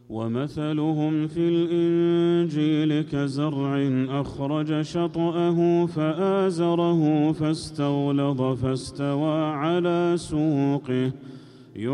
ومثلهم في الإنجيل كزرع أخرج شطأه فآزره فاستغلظ فاستوى على سوقه